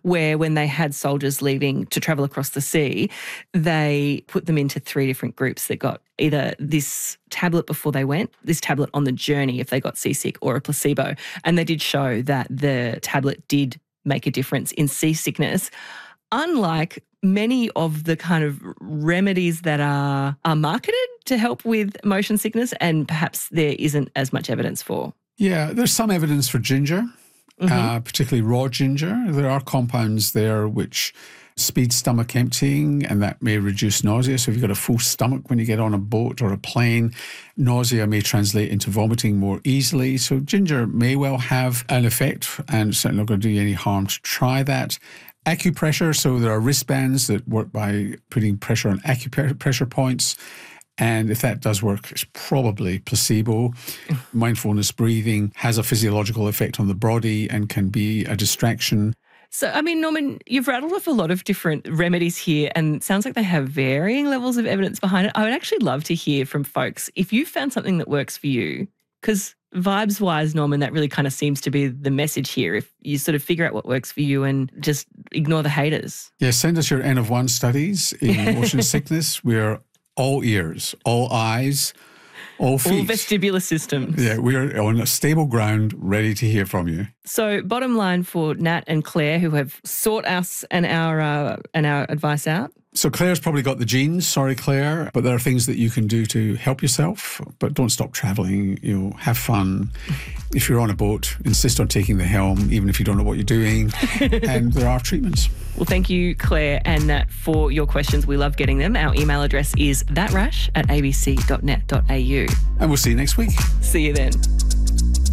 where when they had soldiers leaving to travel across the sea, they put them into 3 different groups that got either this tablet before they went, this tablet on the journey if they got seasick, or a placebo. And they did show that the tablet did make a difference in seasickness, unlike many of the kind of remedies that are marketed to help with motion sickness and perhaps there isn't as much evidence for. Yeah, there's some evidence for ginger, particularly raw ginger. There are compounds there which speed stomach emptying, and that may reduce nausea. So if you've got a full stomach when you get on a boat or a plane, nausea may translate into vomiting more easily. So ginger may well have an effect, and it's certainly not going to do you any harm to try that. Acupressure, so there are wristbands that work by putting pressure on acupressure points. And if that does work, it's probably placebo. Mindfulness breathing has a physiological effect on the body and can be a distraction. So, I mean, Norman, you've rattled off a lot of different remedies here and it sounds like they have varying levels of evidence behind it. I would actually love to hear from folks if you found something that works for you, because vibes-wise, Norman, that really kind of seems to be the message here. If you sort of figure out what works for you and just ignore the haters. Yeah, send us your N of 1 studies in motion sickness. We're all ears, all eyes, all feet. All vestibular systems. Yeah, we're on a stable ground, ready to hear from you. So bottom line for Nat and Claire, who have sought us and our advice out. So Claire's probably got the genes, sorry Claire, but there are things that you can do to help yourself, but don't stop travelling, have fun. If you're on a boat, insist on taking the helm, even if you don't know what you're doing, and there are treatments. Well, thank you, Claire and Nat, for your questions. We love getting them. Our email address is thatrash@abc.net.au. And we'll see you next week. See you then.